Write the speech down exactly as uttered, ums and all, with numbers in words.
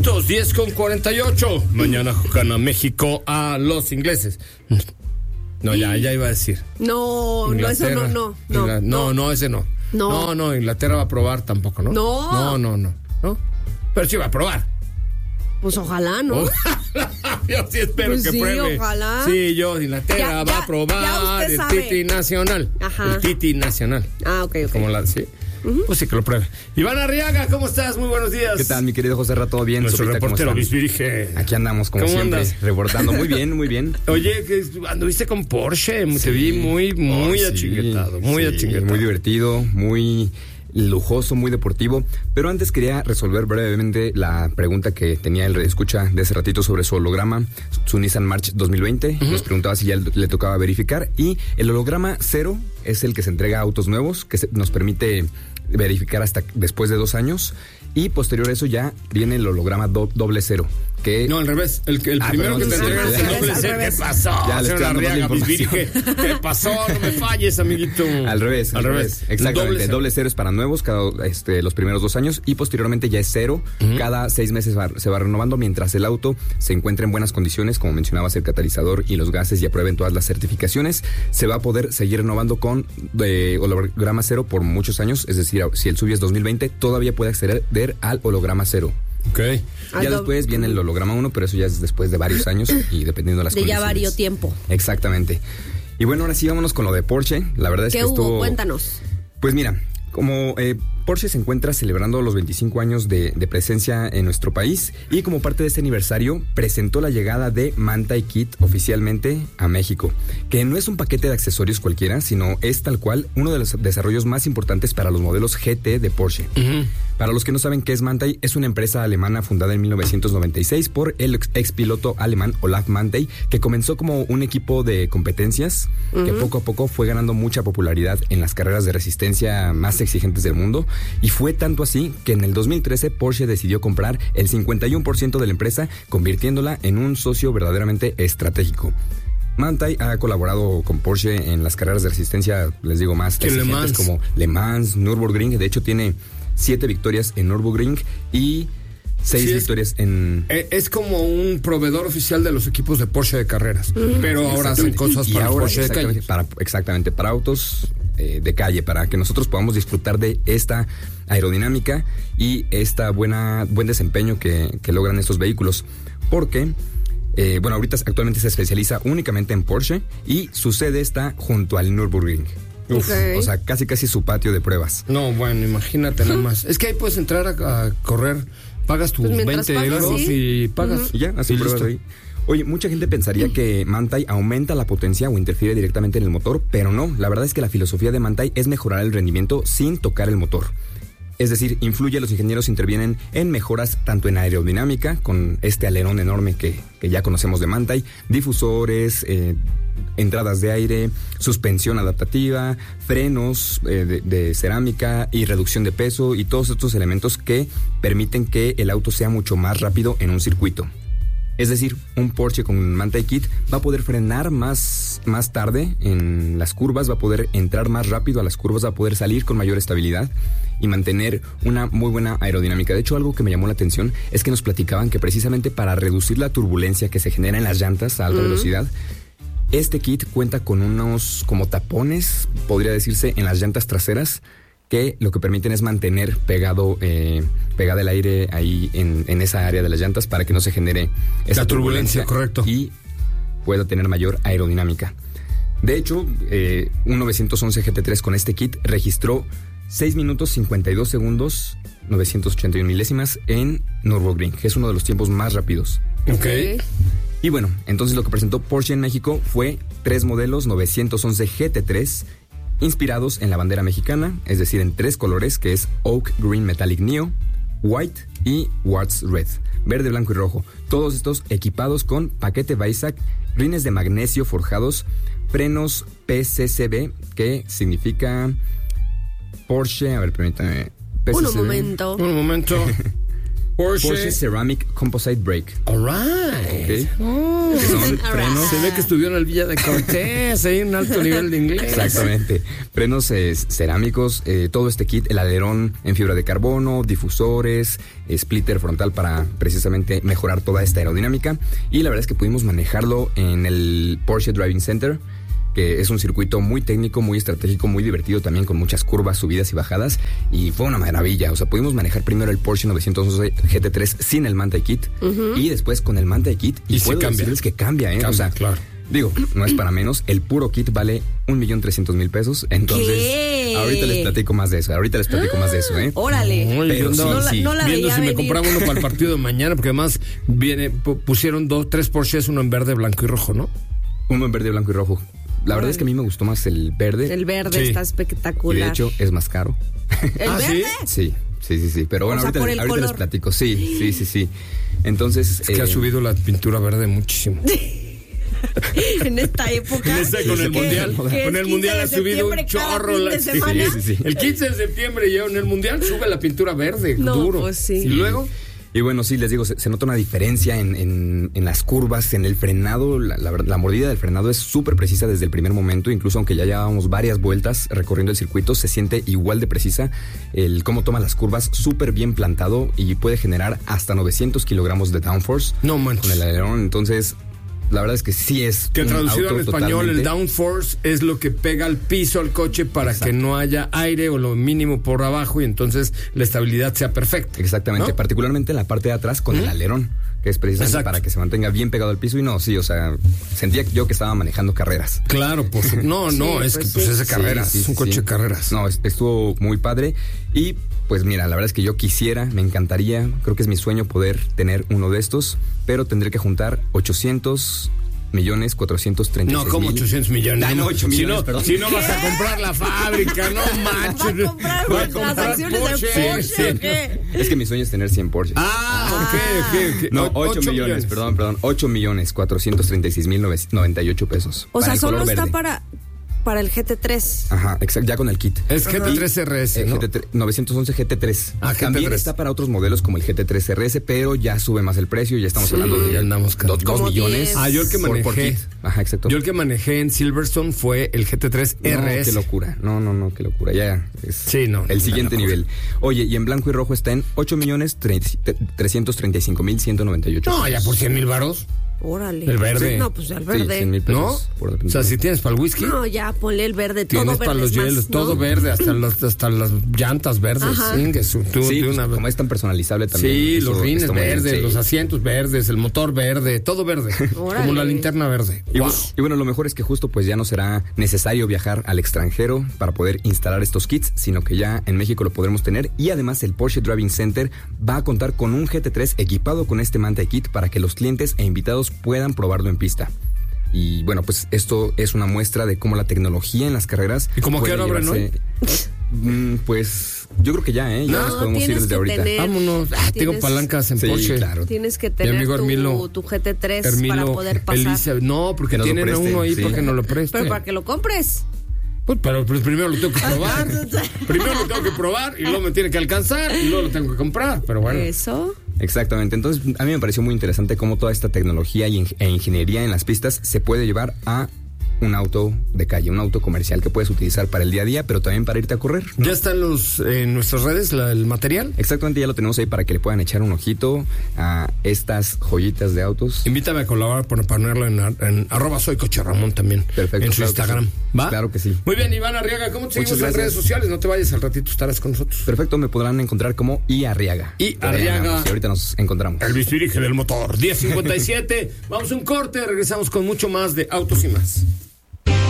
diez con cuarenta y ocho. Mañana gana México a los ingleses. No, ya, ya iba a decir. No, no, eso no, no. No, Ingl- no, no, ese no. No. No, no, Inglaterra va a probar tampoco, ¿no? No. No, no, no. ¿No? Pero sí va a probar. Pues ojalá, ¿no? Yo sí espero Pues que sí, pruebe. ojalá. Sí, yo, Inglaterra Ya, va ya, a probar ya usted el sabe. Titi Nacional. Ajá. El Titi Nacional. Ah, ok, ok. Como la, sí. Uh-huh. Pues sí que lo pruebe. Iván Arriaga, ¿cómo estás? Muy buenos días. ¿Qué tal, mi querido José Ra? ¿Todo bien? Nuestro Sopita, ¿cómo reportero están? Bisbirige. Aquí andamos, como ¿Cómo siempre, andas? reportando. Muy bien, muy bien. Oye, que anduviste con Porsche. Sí. Te vi muy, muy oh, achinguetado. Sí, muy sí, achinguetado. Muy divertido, muy lujoso, muy deportivo. Pero antes quería resolver brevemente la pregunta que tenía el escucha de hace ratito sobre su holograma, su Nissan March dos mil veinte. Uh-huh. Nos preguntaba si ya le tocaba verificar. Y el holograma cero es el que se entrega a autos nuevos, que se, nos permite verificar hasta después de dos años. Y posterior a eso ya viene el holograma do, doble cero. Que... No, al revés. El, el ah, primero que te entrega es el doble cero. ¿Qué pasó? Ya le estoy dando Arriaga, Bisbirige. ¿Qué pasó? No me falles, amiguito. Al revés. Al, al revés. revés. Exactamente. Doble cero. doble cero es para nuevos cada este, los primeros dos años y posteriormente ya es cero. Uh-huh. Cada seis meses va, se va renovando mientras el auto se encuentre en buenas condiciones, como mencionabas, el catalizador y los gases y aprueben todas las certificaciones. Se va a poder seguir renovando con de holograma cero por muchos años. Es decir, si el suyo es dos mil veinte, todavía puede acceder al holograma cero. Okay. Ya Algo, después viene el holograma uno, pero eso ya es después de varios años y dependiendo de las de condiciones. De ya varios tiempo. Exactamente. Y bueno, ahora sí vámonos con lo de Porsche. La verdad es ¿Qué que hubo? estuvo... Cuéntanos. Pues mira, como eh, Porsche se encuentra celebrando los veinticinco años de, de presencia en nuestro país y como parte de este aniversario presentó la llegada de Manthey Kit oficialmente a México, que no es un paquete de accesorios cualquiera, sino es tal cual uno de los desarrollos más importantes para los modelos G T de Porsche. Uh-huh. Para los que no saben qué es Manthey, es una empresa alemana fundada en mil novecientos noventa y seis por el ex, ex piloto alemán Olaf Manthey, que comenzó como un equipo de competencias uh-huh. que poco a poco fue ganando mucha popularidad en las carreras de resistencia más exigentes del mundo. Y fue tanto así que en el dos mil trece Porsche decidió comprar el cincuenta y uno por ciento de la empresa, convirtiéndola en un socio verdaderamente estratégico. Manthey ha colaborado con Porsche en las carreras de resistencia, les digo, más exigentes como Le Mans, Nürburgring. De hecho, tiene siete victorias en Nürburgring y seis sí, victorias en... Es como un proveedor oficial de los equipos de Porsche de carreras, uh-huh. pero ahora hacen cosas para ahora, Porsche de calle. Para, exactamente, para autos eh, de calle, para que nosotros podamos disfrutar de esta aerodinámica y esta buena buen desempeño que, que logran estos vehículos. Porque, eh, bueno, ahorita actualmente se especializa únicamente en Porsche y su sede está junto al Nürburgring. Uf, okay. O sea, casi casi su patio de pruebas. No, bueno, imagínate nada más. Es que ahí puedes entrar a, a correr, pagas tus pues veinte euros ¿sí? y pagas. Uh-huh. Y ya, así pruebas ahí. Oye, mucha gente pensaría uh-huh. que Manthey aumenta la potencia o interfiere directamente en el motor, pero no. La verdad es que la filosofía de Manthey es mejorar el rendimiento sin tocar el motor. Es decir, influye, los ingenieros intervienen en mejoras tanto en aerodinámica, con este alerón enorme que, que ya conocemos de Manthey, difusores, eh, entradas de aire, suspensión adaptativa, frenos eh, de, de cerámica y reducción de peso y todos estos elementos que permiten que el auto sea mucho más rápido en un circuito. Es decir, un Porsche con Manthey Kit va a poder frenar más, más tarde en las curvas, va a poder entrar más rápido a las curvas, va a poder salir con mayor estabilidad y mantener una muy buena aerodinámica. De hecho, algo que me llamó la atención es que nos platicaban que precisamente para reducir la turbulencia que se genera en las llantas a alta uh-huh. velocidad, este kit cuenta con unos como tapones, podría decirse, en las llantas traseras, que lo que permiten es mantener pegado eh, pegado el aire ahí en, en esa área de las llantas para que no se genere esa la turbulencia, turbulencia correcto, y pueda tener mayor aerodinámica. De hecho, eh, un novecientos once G T tres con este kit registró seis minutos cincuenta y dos segundos, novecientos ochenta y uno milésimas en Nürburgring, que es uno de los tiempos más rápidos. Ok. Y bueno, entonces lo que presentó Porsche en México fue tres modelos novecientos once G T tres inspirados en la bandera mexicana, es decir, en tres colores, que es Oak Green Metallic Neo, White y Quartz Red, verde, blanco y rojo. Todos estos equipados con paquete Weissach, rines de magnesio forjados, frenos P C C B, que significa Porsche, a ver, permítame, P C C B. Un momento. Un momento. Porsche, Porsche Ceramic Composite Brake. All right. Okay. Oh, Que son frenos. se ve que estudió en el Villa de Cortés, hay un alto nivel de inglés. Exactamente. Frenos eh, cerámicos, eh, todo este kit, el alerón en fibra de carbono, difusores, splitter frontal para precisamente mejorar toda esta aerodinámica. Y la verdad es que pudimos manejarlo en el Porsche Driving Center, que es un circuito muy técnico, muy estratégico, muy divertido también, con muchas curvas, subidas y bajadas, y fue una maravilla. O sea, pudimos manejar primero el Porsche novecientos once G T tres sin el Mantai Kit, uh-huh. y después con el Mantai Kit, y, y puedo cambia. decirles que cambia, ¿eh? Cambia, o sea, claro. Digo, no es para menos, el puro kit vale un millón trescientos mil pesos, entonces ¿Qué? ahorita les platico más de eso, ahorita les platico más de eso, ¿eh? Órale. Muy Pero bien, sí, no, sí. No la viendo veía si me venir. compraba uno para el partido de mañana, porque además viene pu- pusieron dos, tres Porsches, uno en verde, blanco y rojo, ¿no? Uno en verde, blanco y rojo. La verdad es que a mí me gustó más el verde. El verde Sí. está Y espectacular. de hecho es más caro. ¿El ¿Ah, sí? verde? Sí, sí, sí, sí. Pero bueno, O sea, ahorita, por les, el ahorita les color. platico. Sí, sí, sí, sí. Entonces. Es que eh, ha subido la pintura verde muchísimo. En esta época. En esta- con el que- mundial, que con es el mundial ha quince de subido un septiembre cada chorro. fin La, de semana. sí, sí, sí. El quince de septiembre ya en el mundial sube la pintura verde, No, duro. pues sí. Y luego, Y bueno, sí, les digo, se, se nota una diferencia en, en, en las curvas, en el frenado. La, la, la mordida del frenado es súper precisa desde el primer momento. Incluso aunque ya llevábamos varias vueltas recorriendo el circuito, se siente igual de precisa. El cómo toma las curvas, súper bien plantado, y puede generar hasta novecientos kilogramos de downforce no manches. con el alerón. Entonces, la verdad es que sí es Que un traducido auto al español, totalmente- el downforce es lo que pega al piso al coche para Exacto. que no haya aire o lo mínimo por abajo y entonces la estabilidad sea perfecta. Exactamente, ¿no? particularmente en la parte de atrás con ¿Mm? el alerón, que es precisamente Exacto. para que se mantenga bien pegado al piso. Y no, sí, o sea, sentía yo que estaba manejando carreras. Claro, pues no, no, Sí, es pues que pues sí. es de carreras, Sí, sí, es un sí, coche sí. de carreras. No, es- estuvo muy padre. Y pues mira, la verdad es que yo quisiera, me encantaría, creo que es mi sueño poder tener uno de estos, pero tendré que juntar ochocientos millones cuatrocientos treinta y seis No, como mil. ochocientos millones. Ah, no, ocho si millones, no, perdón. si no vas a comprar la fábrica, no manches. ¿Va a comprar Va a las comprar acciones Porsche. de Porsche Sí, o sí. qué? Es que mi sueño es tener cien Porsche. Ah, ok, ok, ok. No, O- ocho millones, perdón, perdón. ocho millones cuatrocientos treinta y seis mil noventa y ocho pesos. O para sea, el solo color está verde. para, para el G T tres. Ajá, exacto, ya con el kit. Es G T tres R S, Eh, ¿no? G T tres novecientos once G T tres. Ah, G T tres. También está para otros modelos como el G T tres R S, pero ya sube más el precio. Ya estamos Sí, hablando de ya andamos dos, dos como millones. diez. Ah, yo el que por- por manejé. kit. Ajá, exacto. Yo el que manejé en Silverstone fue el G T tres No, R S. qué locura. No, no, no, qué locura. Ya es Sí, no, el no, siguiente una locura. nivel. Oye, y en blanco y rojo está en ocho millones trescientos treinta y cinco mil ciento noventa y ocho. No, ya por cien mil varos. Órale. El verde. No, pues el Sí, verde. cien mil pesos ¿No? por la O pintura. sea, si tienes para el whisky, No, ya ponle el verde. Todo tienes verde para los es más, hielos, ¿no? todo verde, hasta las, hasta las llantas verdes. Ajá. Ingue, su- tú, Sí, de pues, una vez. como es tan personalizable también. Sí, eso los rines está muy bien, verdes, sí. los asientos verdes, el motor verde, todo verde. Órale. Como la linterna verde. Y, Wow. bu- y bueno, lo mejor es que justo pues ya no será necesario viajar al extranjero para poder instalar estos kits, sino que ya en México lo podremos tener. Y además el Porsche Driving Center va a contar con un G T tres equipado con este Mantai Kit para que los clientes e invitados puedan probarlo en pista. Y bueno, pues esto es una muestra de cómo la tecnología en las carreras... ¿Y cómo a qué puede hora abren llevarse- Mm, Pues yo creo que ya, ¿eh? Ya No, nos podemos ir tienes desde que ahorita. tener- Vámonos. Ah, tengo Tienes- palancas en Sí, Porsche. claro. Tienes que Mi tener amigo tu, Hermilo- tu G T tres Hermilo, para poder pasar. Elisa- no, porque Que nos lo tienen a preste, uno ahí sí. para que no lo preste. Pero para que lo compres. Pues, pero pues, primero lo tengo que probar. Primero lo tengo que probar y luego me tiene que alcanzar y luego lo tengo que comprar. Pero bueno. Eso. Exactamente, entonces a mí me pareció muy interesante cómo toda esta tecnología y ing- e ingeniería en las pistas se puede llevar a un auto de calle, un auto comercial que puedes utilizar para el día a día, pero también para irte a correr. Ya están los en nuestras redes la- el material. Exactamente, ya lo tenemos ahí para que le puedan echar un ojito a estas joyitas de autos. Invítame a colaborar para ponerlo en, en arroba soy Coche Ramón también. Perfecto, En su claro que Instagram. sí. ¿Va? Claro que sí. Muy bien, Iván Arriaga, ¿cómo te seguimos Muchas en gracias. redes sociales? No te vayas, al ratito estarás con nosotros. Perfecto, me podrán encontrar como I Arriaga. I Por ahí Arriaga. andamos, y ahorita nos encontramos. El bistirige del motor. diez cincuenta y siete. Vamos a un corte, regresamos con mucho más de Autos y Más.